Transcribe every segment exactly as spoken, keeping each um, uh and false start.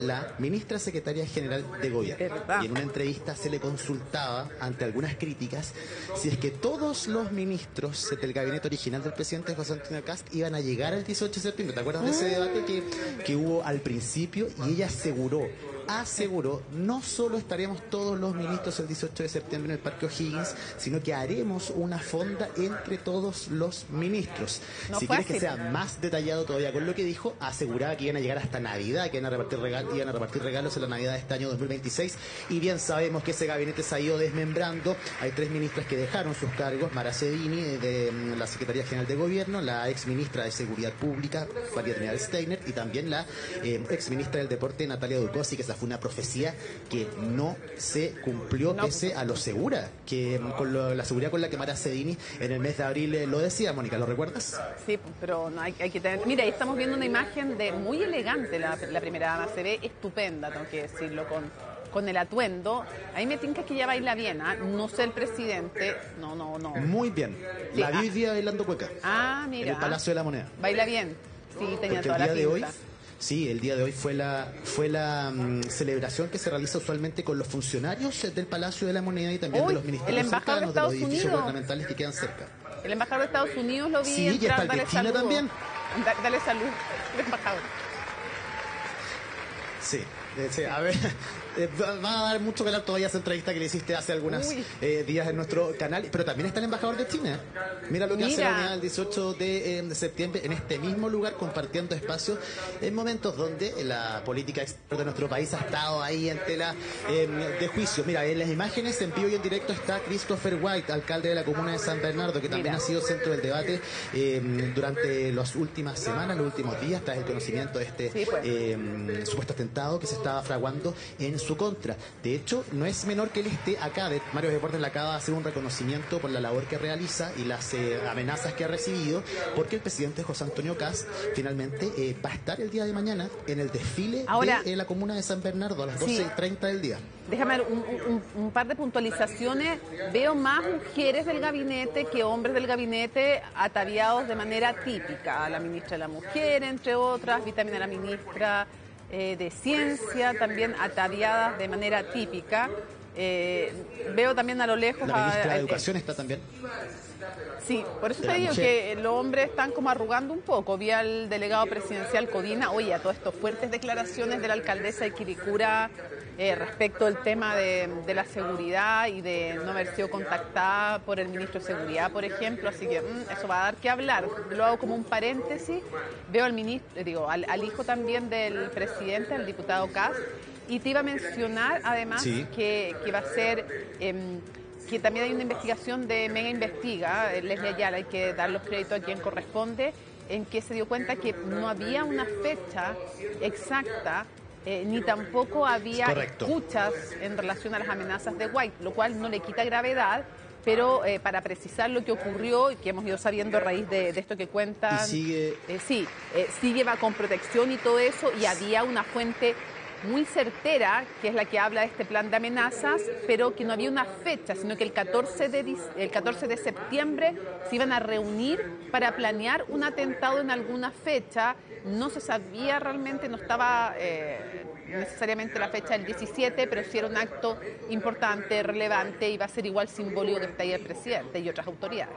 la ministra secretaria general de Gobierno. Y en una entrevista se le consultaba, ante algunas críticas, si es que todos los ministros del gabinete original del presidente José Antonio Kast iban a llegar el dieciocho de septiembre. ¿Te acuerdas de ese debate que, que hubo al principio? Y ella aseguró, aseguró, no solo estaremos todos los ministros el dieciocho de septiembre en el Parque O'Higgins, sino que haremos una fonda entre todos los ministros. No si quieres que sea más detallado todavía con lo que dijo, aseguraba que iban a llegar hasta Navidad, que iban a repartir regalos, iban a repartir regalos en la Navidad de este año dos mil veintiséis, y bien sabemos que ese gabinete se ha ido desmembrando. Hay tres ministras que dejaron sus cargos: Mara Cedini, de la Secretaría General de Gobierno, la ex ministra de Seguridad Pública, María Trinidad Steiner, y también la eh, ex ministra del Deporte, Natalia Ducossi, que esa fue una profecía que no se cumplió, no, pese a lo segura, que con lo, la seguridad con la que Mara Cedini en el mes de abril eh, lo decía. Mónica, ¿lo recuerdas? Sí, pero no hay, hay que tener... Mira, ahí estamos viendo una imagen de muy elegante, la, la primera dama, se ve estupenda, tengo que decirlo, con, con el atuendo. Ahí me tinca que ella baila bien, ¿eh? No sé el presidente, no, no, no. Muy bien, sí, la vi hoy día bailando cueca. Ah, mira. En el Palacio de la Moneda. Baila bien, sí, tenía Porque toda el día la de pinta. hoy... Sí, el día de hoy fue la fue la um, celebración que se realiza usualmente con los funcionarios del Palacio de la Moneda y también Uy, de los ministerios cercanos, de, de los edificios Unidos. gubernamentales que quedan cerca. El embajador de Estados Unidos lo vi sí, entrar, y está el dale de China saludo. también. Da, dale salud, el embajador. Sí, eh, sí, a ver, eh, va a dar mucho que hablar todavía esa entrevista que le hiciste hace algunos eh, días en nuestro canal, pero también está el embajador de China. Mira lo que Mira. hace la unidad el dieciocho de, eh, de septiembre en este mismo lugar, compartiendo espacios en momentos donde la política exterior de nuestro país ha estado ahí en tela eh, de juicio. Mira, en las imágenes en vivo y en directo está Christopher White, alcalde de la comuna de San Bernardo, que también Mira. ha sido centro del debate eh, durante las últimas semanas, los últimos días, tras el conocimiento de este sí, pues. eh, supuesto atentado que se estaba fraguando en su contra. De hecho, no es menor que él esté acá. De, Mario Deportes le acaba de hacer un reconocimiento por la labor que realiza y las eh, amenazas que ha recibido, porque el presidente José Antonio Kast finalmente eh, va a estar el día de mañana en el desfile Ahora, de eh, la comuna de San Bernardo a las doce y treinta sí. del día. Déjame ver un, un, un par de puntualizaciones. Veo más mujeres del gabinete que hombres del gabinete ataviados de manera típica. La ministra de la Mujer, entre otras, vi también a la ministra Eh, de Ciencia, también ataviadas de manera típica. Eh, veo también a lo lejos... La ministra a, a, de Educación está también. Sí, por eso te digo mujer. que los hombres están como arrugando un poco. Vi al delegado presidencial Codina, oye, a todas estas fuertes declaraciones de la alcaldesa de Quilicura eh, respecto al tema de, de la seguridad y de no haber sido contactada por el ministro de Seguridad, por ejemplo, así que mmm, eso va a dar que hablar. Lo hago como un paréntesis. Veo al ministro, digo, al, al hijo también del presidente, el diputado Kast, y te iba a mencionar además sí. que, que va a ser... Eh, que también hay una investigación de Mega Investiga, Leslie Ayala, hay que dar los créditos a quien corresponde, en que se dio cuenta que no había una fecha exacta, eh, ni tampoco había Correcto. escuchas en relación a las amenazas de White, lo cual no le quita gravedad, pero eh, para precisar lo que ocurrió y que hemos ido sabiendo a raíz de, de esto que cuentan, y sigue... Eh, sí, eh, sigue va con protección y todo eso, y había una fuente muy certera, que es la que habla de este plan de amenazas, pero que no había una fecha, sino que el catorce de, el catorce de septiembre se iban a reunir para planear un atentado en alguna fecha. No se sabía realmente, no estaba eh, necesariamente la fecha del diecisiete, pero sí era un acto importante, relevante, y va a ser igual simbólico que está ahí el presidente y otras autoridades.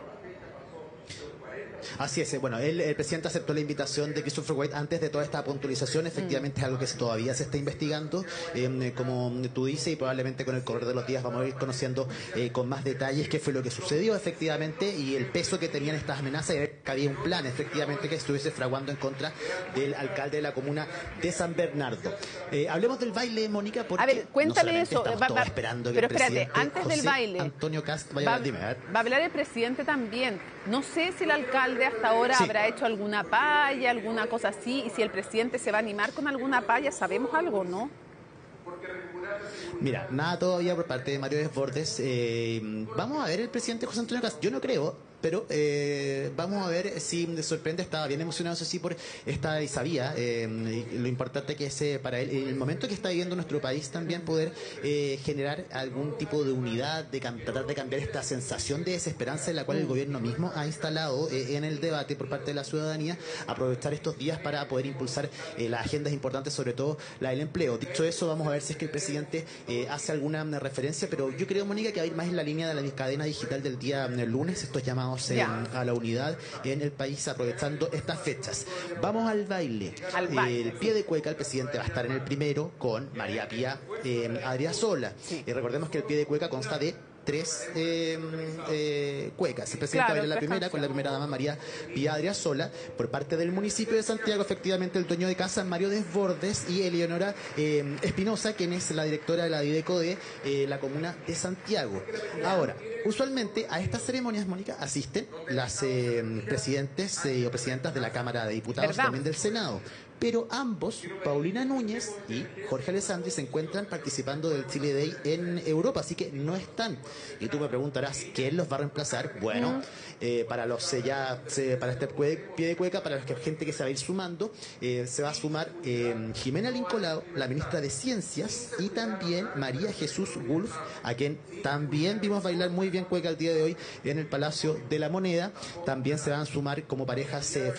Así es, bueno, él, el presidente aceptó la invitación de Christopher White antes de toda esta puntualización. Efectivamente mm. es algo que todavía se está investigando, eh, como tú dices, y probablemente con el correr de los días vamos a ir conociendo eh, con más detalles qué fue lo que sucedió efectivamente y el peso que tenían estas amenazas, y ver que había un plan efectivamente que estuviese fraguando en contra del alcalde de la comuna de San Bernardo. Eh, hablemos del baile, Mónica, porque a ver, cuéntame no eso, estamos va, todos va, esperando que pero el espérate, presidente antes José del baile Antonio Kast vaya va, a dime, a ver. va a hablar el presidente también. No sé si el alcalde hasta ahora sí. habrá hecho alguna paya, alguna cosa así, y si el presidente se va a animar con alguna paya, ¿sabemos algo, no? Mira, nada todavía por parte de Mario Desbordes. Eh, vamos a ver el presidente José Antonio Kast. Yo no creo, pero eh, vamos a ver si me sorprende. Estaba bien emocionado, eso sí, por esta y sabía eh, lo importante que es eh, para él, en el momento que está viviendo nuestro país, también poder eh, generar algún tipo de unidad, de tratar de cambiar esta sensación de desesperanza en la cual el gobierno mismo ha instalado eh, en el debate por parte de la ciudadanía, aprovechar estos días para poder impulsar eh, las agendas importantes, sobre todo la del empleo. Dicho eso, vamos a ver si es que el presidente eh, hace alguna referencia, pero yo creo, Mónica, que va a ir más en la línea de la cadena digital del día el lunes, estos llamados eh, a la unidad en el país, aprovechando estas fechas. Vamos al baile. Al baile. Eh, el pie de cueca, el presidente va a estar en el primero con María Pía eh, Adriasola. Sí. Y recordemos que el pie de cueca consta de tres eh, eh, cuecas. El presidente claro, baila la primera con la primera dama María Pía Adriasola. Por parte del municipio de Santiago, efectivamente, el dueño de casa Mario Desbordes y Eleonora eh, Espinosa, quien es la directora de la Dideco de eh, la comuna de Santiago. Ahora, usualmente a estas ceremonias, Mónica, asisten las eh, presidentes eh, o presidentas de la Cámara de Diputados, ¿verdad? También del Senado. Pero ambos, Paulina Núñez y Jorge Alessandri, se encuentran participando del Chile Day en Europa, así que no están. Y tú me preguntarás, ¿quién los va a reemplazar? Bueno, mm. eh, para los eh, ya eh, para este pie de cueca, para la gente que se va a ir sumando, eh, se va a sumar eh, Jimena Lincolao, la ministra de Ciencias, y también María Jesús Wolf, a quien también vimos bailar muy bien cueca el día de hoy en el Palacio de la Moneda. También se van a sumar como parejas eh,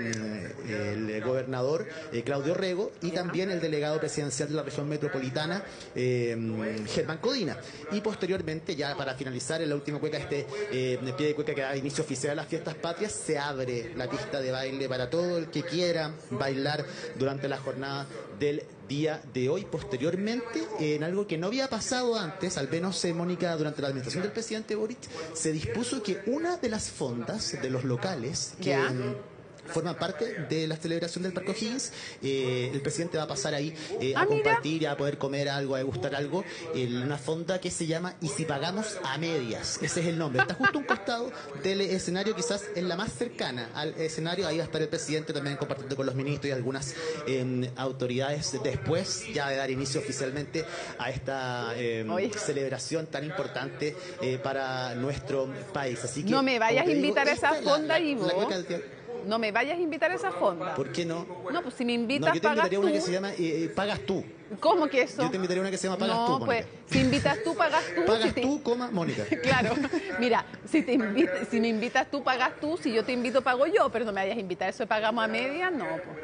eh, el gobernador Eh, Claudio Rego y también el delegado presidencial de la región metropolitana, eh, Germán Codina. Y posteriormente, ya para finalizar, en la última cueca, este eh, pie de cueca que da inicio oficial a las fiestas patrias, se abre la pista de baile para todo el que quiera bailar durante la jornada del día de hoy. Posteriormente, en algo que no había pasado antes, al menos, eh, Mónica, durante la administración del presidente Boric, se dispuso que una de las fondas de los locales que ¿Ya? forman parte de la celebración del Parque O'Higgins, eh, el presidente va a pasar ahí eh, a ah, compartir, a poder comer algo, a degustar algo, en una fonda que se llama Y si pagamos a medias. Ese es el nombre. Está justo a un costado del escenario, quizás en la más cercana al escenario. Ahí va a estar el presidente también compartiendo con los ministros y algunas eh, autoridades, después ya de dar inicio oficialmente a esta eh, celebración tan importante eh, para nuestro país. Así que, no me vayas a invitar digo, a esa fonda, Ivo. No me vayas a invitar a esa fonda. ¿Por qué no? No, pues si me invitas, no, yo te invitaría a una tú. que se llama eh, Pagas tú. ¿Cómo que eso? Yo te invitaría a una que se llama Pagas no, tú, Mónica. Pues, si invitas tú, pagas tú. Pagas si te... tú, coma, Mónica. Claro. Mira, si, te invita, si me invitas tú, pagas tú. Si yo te invito, pago yo. Pero no me vayas a invitar. ¿Eso de pagamos a media? No, pues,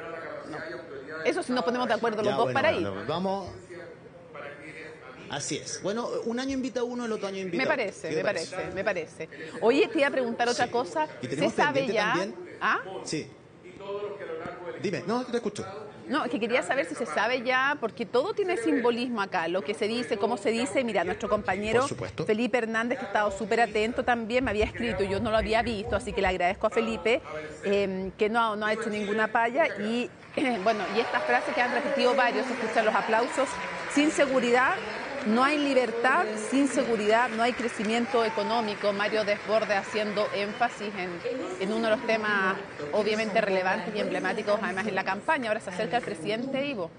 no. Eso si nos ponemos de acuerdo los ya, dos bueno, para bueno, ir. Vamos... Así es. Bueno, un año invita uno, el otro año invita me parece, otro. Me parece, me parece, me parece. Oye, te iba a preguntar otra sí. cosa. ¿Se sabe ya? También? ¿Ah? Sí. Dime, no, te escucho. No, es que quería saber si se sabe ya, porque todo tiene simbolismo acá, lo que se dice, cómo se dice. Mira, nuestro compañero Felipe Hernández, que ha estado súper atento también, me había escrito, yo no lo había visto, así que le agradezco a Felipe, eh, que no, no ha hecho ninguna palla. Y eh, bueno, y estas frases que han repetido varios, se escuchan los aplausos: sin seguridad no hay libertad, sin seguridad no hay crecimiento económico. Mario Desbordes haciendo énfasis en, en uno de los temas obviamente relevantes y emblemáticos además en la campaña. Ahora se acerca el presidente Ivo.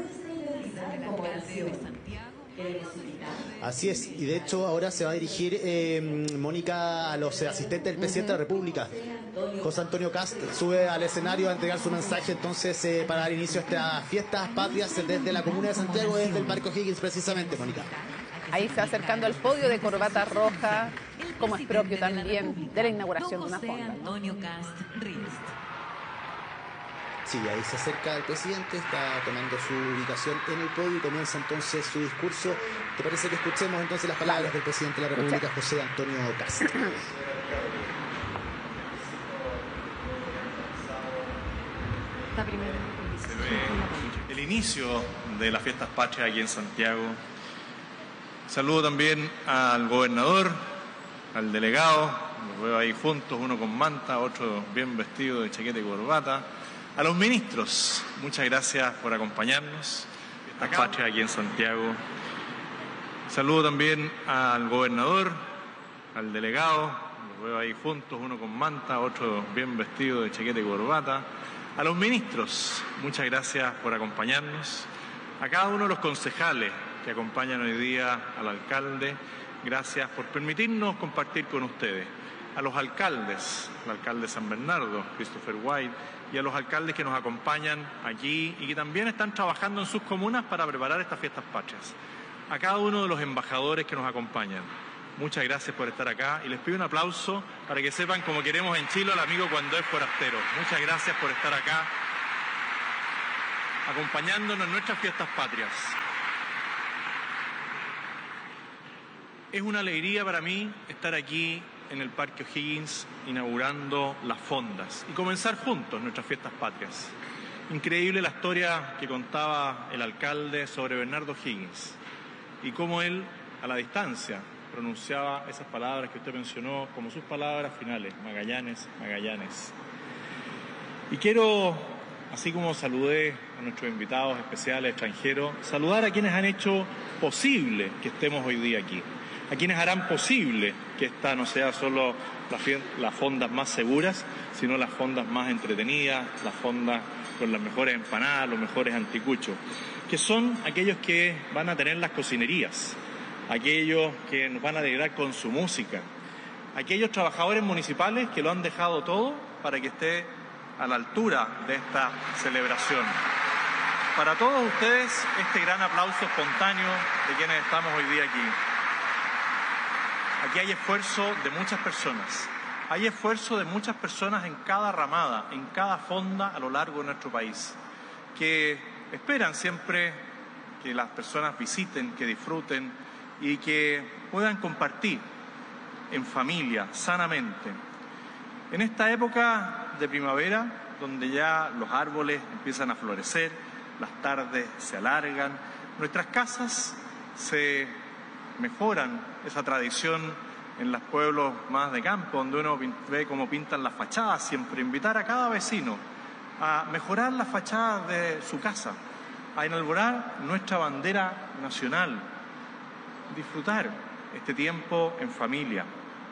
Así es, y de hecho ahora se va a dirigir eh, Mónica a los asistentes del presidente uh-huh. de la República. José Antonio Kast sube al escenario a entregar su mensaje entonces eh, para dar inicio a estas fiestas patrias desde la comuna de Santiago, desde el Parque O'Higgins precisamente, Mónica. Ahí se va acercando al podio de corbata roja, como es propio también de la inauguración de una fonda. Sí, ahí se acerca el presidente, está tomando su ubicación en el podio y comienza entonces su discurso. ¿Te parece que escuchemos entonces las palabras del presidente de la República, José Antonio Kast? El inicio de las fiestas patrias aquí en Santiago. Saludo también al gobernador, al delegado, los veo ahí juntos, uno con manta, otro bien vestido de chaqueta y corbata. A los ministros, muchas gracias por acompañarnos. Fiestas patrias aquí en Santiago. Saludo también al gobernador, al delegado, los veo ahí juntos, uno con manta, otro bien vestido de chaqueta y corbata. A los ministros, muchas gracias por acompañarnos. A cada uno de los concejales que acompañan hoy día al alcalde, gracias por permitirnos compartir con ustedes a los alcaldes, al alcalde de San Bernardo, Christopher White, y a los alcaldes que nos acompañan allí y que también están trabajando en sus comunas para preparar estas fiestas patrias. A cada uno de los embajadores que nos acompañan, muchas gracias por estar acá y les pido un aplauso para que sepan cómo queremos en Chile al amigo cuando es forastero. Muchas gracias por estar acá acompañándonos en nuestras fiestas patrias. Es una alegría para mí estar aquí en el Parque O'Higgins inaugurando las fondas y comenzar juntos nuestras fiestas patrias. Increíble la historia que contaba el alcalde sobre Bernardo O'Higgins y cómo él, a la distancia, pronunciaba esas palabras que usted mencionó como sus palabras finales: Magallanes, Magallanes. Y quiero, así como saludé a nuestros invitados especiales extranjeros, saludar a quienes han hecho posible que estemos hoy día aquí, a quienes harán posible que esta no sea solo las, las fondas más seguras, sino las fondas más entretenidas, las fondas con las mejores empanadas, los mejores anticuchos, que son aquellos que van a tener las cocinerías, aquellos que nos van a alegrar con su música, aquellos trabajadores municipales que lo han dejado todo para que esté a la altura de esta celebración. Para todos ustedes, este gran aplauso espontáneo de quienes estamos hoy día aquí. Aquí hay esfuerzo de muchas personas, hay esfuerzo de muchas personas en cada ramada, en cada fonda a lo largo de nuestro país, que esperan siempre que las personas visiten, que disfruten y que puedan compartir en familia, sanamente. En esta época de primavera, donde ya los árboles empiezan a florecer, las tardes se alargan, nuestras casas se mejoran, esa tradición en los pueblos más de campo, donde uno ve cómo pintan las fachadas, siempre invitar a cada vecino a mejorar las fachadas de su casa, a enalborar nuestra bandera nacional, disfrutar este tiempo en familia.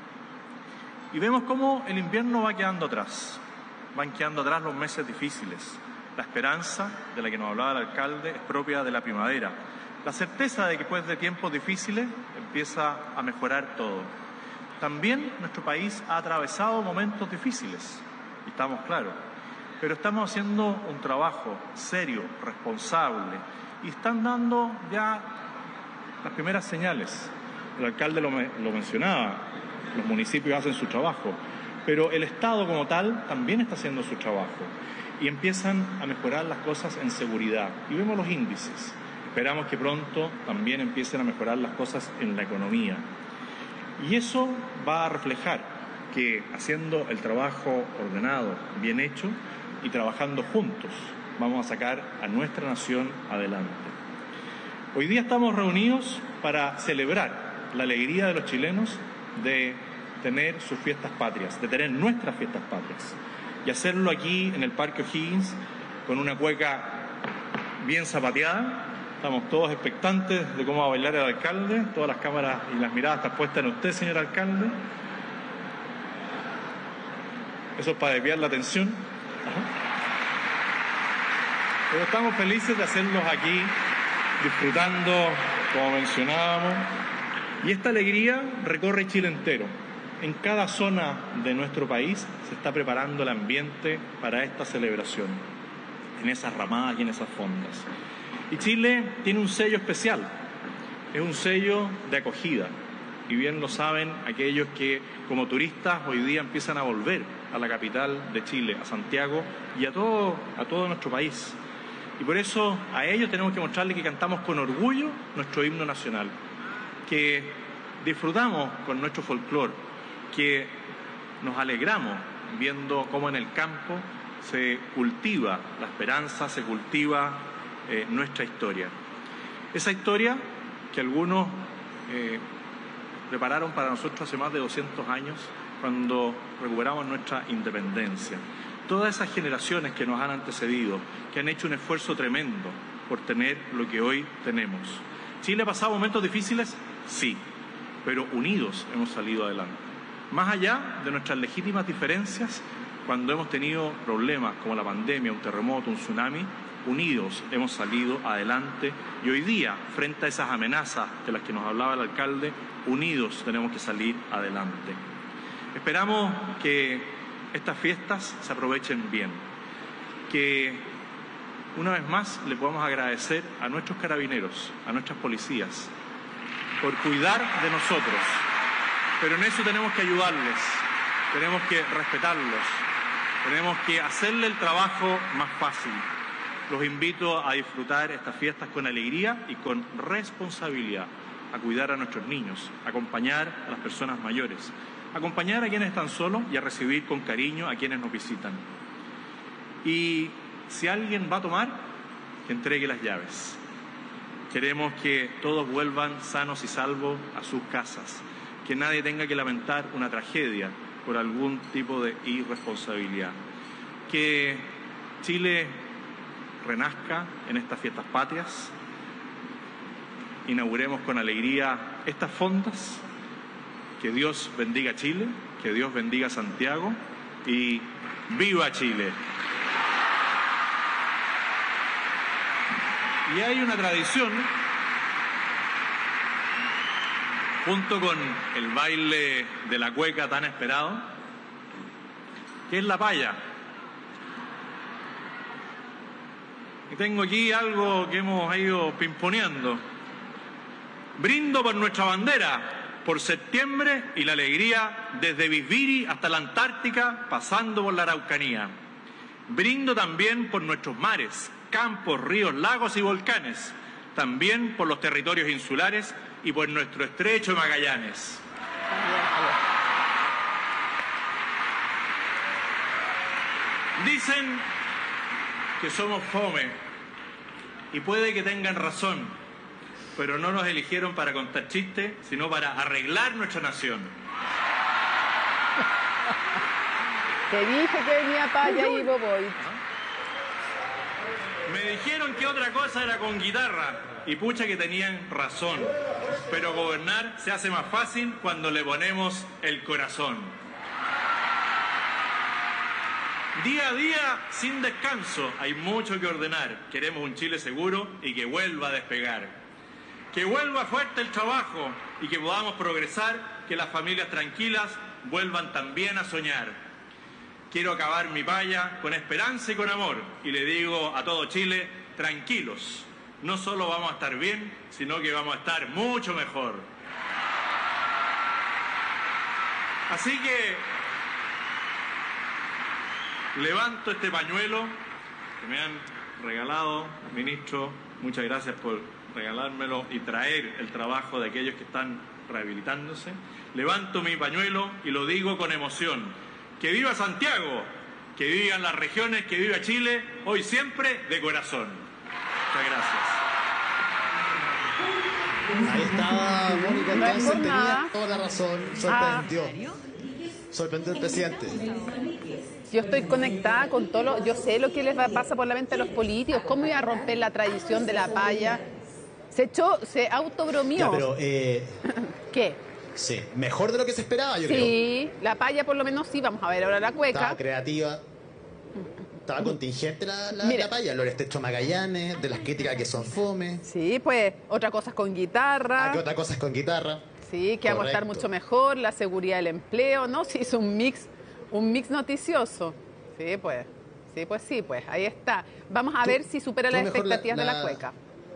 Y vemos cómo el invierno va quedando atrás, van quedando atrás los meses difíciles. La esperanza de la que nos hablaba el alcalde es propia de la primavera. La certeza de que después de tiempos difíciles empieza a mejorar todo. También nuestro país ha atravesado momentos difíciles, y estamos claros, pero estamos haciendo un trabajo serio, responsable, y están dando ya las primeras señales. El alcalde lo, lo mencionaba, los municipios hacen su trabajo, pero el Estado como tal también está haciendo su trabajo, y empiezan a mejorar las cosas en seguridad, y vemos los índices. Esperamos que pronto también empiecen a mejorar las cosas en la economía. Y eso va a reflejar que haciendo el trabajo ordenado, bien hecho y trabajando juntos, vamos a sacar a nuestra nación adelante. Hoy día estamos reunidos para celebrar la alegría de los chilenos de tener sus fiestas patrias, de tener nuestras fiestas patrias. Y hacerlo aquí en el Parque O'Higgins con una cueca bien zapateada. Estamos todos expectantes de cómo va a bailar el alcalde. Todas las cámaras y las miradas están puestas en usted, señor alcalde. Eso es para desviar la atención. Ajá. Pero estamos felices de hacerlos aquí, disfrutando, como mencionábamos. Y esta alegría recorre Chile entero. En cada zona de nuestro país se está preparando el ambiente para esta celebración, en esas ramadas y en esas fondas. Y Chile tiene un sello especial, es un sello de acogida. Y bien lo saben aquellos que como turistas hoy día empiezan a volver a la capital de Chile, a Santiago y a todo, a todo nuestro país. Y por eso a ellos tenemos que mostrarles que cantamos con orgullo nuestro himno nacional, que disfrutamos con nuestro folclore, que nos alegramos viendo cómo en el campo se cultiva la esperanza, se cultiva eh, nuestra historia. Esa historia que algunos eh, prepararon para nosotros hace más de doscientos años, cuando recuperamos nuestra independencia. Todas esas generaciones que nos han antecedido, que han hecho un esfuerzo tremendo por tener lo que hoy tenemos. ¿Chile ha pasado momentos difíciles? Sí, pero unidos hemos salido adelante. Más allá de nuestras legítimas diferencias, cuando hemos tenido problemas como la pandemia, un terremoto, un tsunami, unidos hemos salido adelante y hoy día, frente a esas amenazas de las que nos hablaba el alcalde, unidos tenemos que salir adelante. Esperamos que estas fiestas se aprovechen bien, que una vez más le podamos agradecer a nuestros carabineros, a nuestras policías, por cuidar de nosotros, pero en eso tenemos que ayudarles, tenemos que respetarlos, tenemos que hacerle el trabajo más fácil. Los invito a disfrutar estas fiestas con alegría y con responsabilidad, a cuidar a nuestros niños, a acompañar a las personas mayores, a acompañar a quienes están solos y a recibir con cariño a quienes nos visitan. Y si alguien va a tomar, que entregue las llaves. Queremos que todos vuelvan sanos y salvos a sus casas, que nadie tenga que lamentar una tragedia por algún tipo de irresponsabilidad. Que Chile renazca en estas fiestas patrias, inauguremos con alegría estas fondas, que Dios bendiga Chile, que Dios bendiga Santiago y ¡viva Chile! Y hay una tradición, junto con el baile de la cueca tan esperado, que es la paya. Y tengo aquí algo que hemos ido pimponeando. Brindo por nuestra bandera, por septiembre y la alegría desde Bisbiri hasta la Antártica, pasando por la Araucanía. Brindo también por nuestros mares, campos, ríos, lagos y volcanes, también por los territorios insulares y por nuestro estrecho Magallanes. Dicen que somos fome, y puede que tengan razón, pero no nos eligieron para contar chistes, sino para arreglar nuestra nación. Te dije que venía paya y boboy. Me dijeron que otra cosa era con guitarra, y pucha que tenían razón, pero gobernar se hace más fácil cuando le ponemos el corazón. Día a día, sin descanso, hay mucho que ordenar. Queremos un Chile seguro y que vuelva a despegar. Que vuelva fuerte el trabajo y que podamos progresar, que las familias tranquilas vuelvan también a soñar. Quiero acabar mi paya con esperanza y con amor, y le digo a todo Chile, tranquilos, no solo vamos a estar bien, sino que vamos a estar mucho mejor. Así que levanto este pañuelo que me han regalado, ministro, muchas gracias por regalármelo y traer el trabajo de aquellos que están rehabilitándose. Levanto mi pañuelo y lo digo con emoción. ¡Que viva Santiago! ¡Que vivan las regiones! ¡Que viva Chile! Hoy siempre de corazón. Muchas gracias. Ahí estaba Mónica, entonces tenía toda la razón. Sorprendió. Ah. Sorprendió el presidente. Yo estoy conectada con todo lo... Yo sé lo que les pasa por la mente a los políticos. ¿Cómo iba a romper la tradición de la paya? Se echó, se autobromió. Ya, pero... Eh... ¿Qué? Sí, mejor de lo que se esperaba, yo sí, creo. Sí, la paya por lo menos sí, vamos a ver ahora la cueca. Estaba creativa, estaba contingente la, la, la paya, los estrecho Magallanes, de las críticas que son fome. Sí, pues, otra cosa es con guitarra. Ah, que otra cosa es con guitarra. Sí, que vamos a estar mucho mejor, la seguridad del empleo, ¿no? Sí, es un mix, un mix noticioso. Sí, pues, sí, pues sí, pues, ahí está. Vamos a ver si supera las expectativas la, la... de la cueca.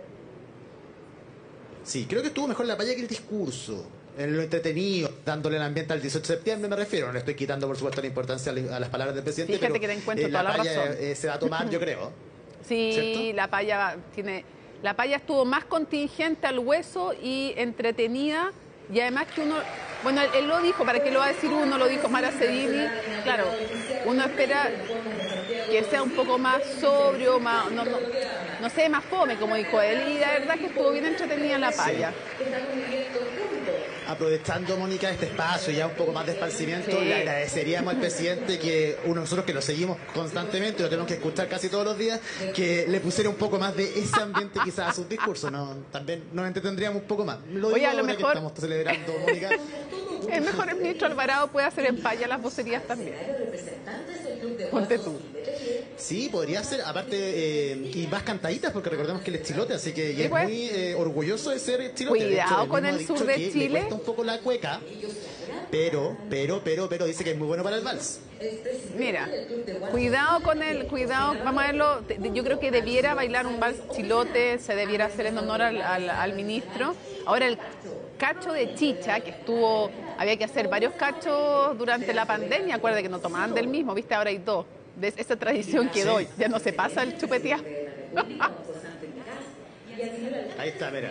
Sí, creo que estuvo mejor la paya que el discurso. En lo entretenido, dándole el ambiente al dieciocho de septiembre, me refiero. No le estoy quitando, por supuesto, la importancia a las palabras del presidente. Fíjate pero, que te encuentro eh, toda la, la paya razón. Eh, se va a tomar, yo creo. Sí, ¿cierto? la paya tiene... La paya estuvo más contingente al hueso y entretenida. Y además que uno... Bueno, él, él lo dijo, ¿para qué lo va a decir uno? Lo dijo Mara Cedini. Claro, uno espera que sea un poco más sobrio, más... No, no, no sé, más fome, como dijo él. Y la verdad que estuvo bien entretenida la paya. Sí. Aprovechando, Mónica, este espacio y ya un poco más de esparcimiento, sí. Le agradeceríamos al presidente que uno nosotros que lo seguimos constantemente, lo tenemos que escuchar casi todos los días, que le pusiera un poco más de ese ambiente quizás a sus discursos, ¿no? También nos entretendríamos un poco más. Lo digo Oye, a lo ahora mejor... que estamos celebrando, Mónica. El mejor el ministro Alvarado puede hacer en paya las vocerías también. Ponte tú. Sí, podría ser, aparte, eh, y más cantaditas, porque recordemos que él es chilote, así que y es pues, muy eh, orgulloso de ser chilote. Cuidado de hecho, con el sur de Chile. Le cuesta un poco la cueca. pero, pero, pero, pero dice que es muy bueno para el vals. Mira, cuidado con el, cuidado, vamos a verlo, yo creo que debiera bailar un vals chilote, se debiera hacer en honor al, al, al ministro. Ahora el cacho de chicha, que estuvo, había que hacer varios cachos durante la pandemia, acuérdate que no tomaban del mismo, viste, ahora hay dos. ¿Ves? Esa tradición quedó, ya no se pasa el chupetear. Ahí está, mira.